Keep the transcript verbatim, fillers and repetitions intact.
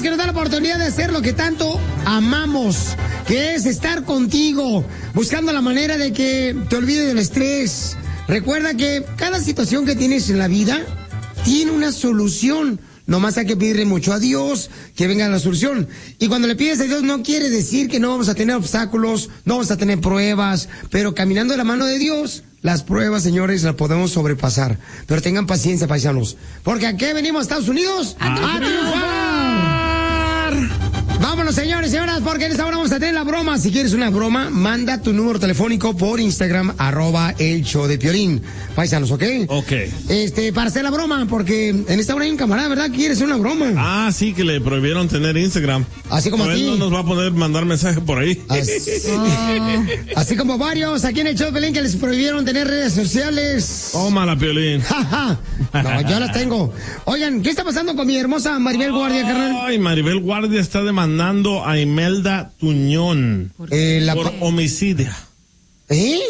que nos da la oportunidad de hacer lo que tanto amamos, que es estar contigo, buscando la manera de que te olvides del estrés. Recuerda que cada situación que tienes en la vida tiene una solución. Nomás hay que pedirle mucho a Dios que venga la solución. Y cuando le pides a Dios no quiere decir que no vamos a tener obstáculos, no vamos a tener pruebas, pero caminando de la mano de Dios, las pruebas, señores, las podemos sobrepasar. Pero tengan paciencia, paisanos. Porque ¿a qué venimos a Estados Unidos? ¡A, ¡A triunfar! Vámonos, señores y señoras, porque en esta hora vamos a tener la broma. Si quieres una broma, manda tu número telefónico por Instagram, arroba el show de Piolín. Paisanos, ¿ok? Ok. Este, para hacer la broma, porque en esta hora hay un camarada, ¿verdad? ¿Quiere hacer una broma? Ah, sí, que le prohibieron tener Instagram. Así como a a ti. Él no nos va a poder mandar mensaje por ahí. Así, así como varios aquí en el show de Piolín que les prohibieron tener redes sociales. Tómala, Piolín. No, yo las tengo. Oigan, ¿qué está pasando con mi hermosa Maribel Guardia, carnal? Ay, Maribel Guardia está demandando a Imelda Tuñón eh, la por pa- homicidio. ¿Eh?